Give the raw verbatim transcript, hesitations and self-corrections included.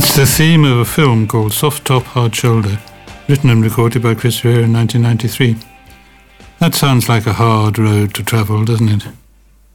It's the theme of a film called Soft Top, Hard Shoulder, written and recorded by Chris Rea in nineteen ninety-three. That sounds like a hard road to travel, doesn't it?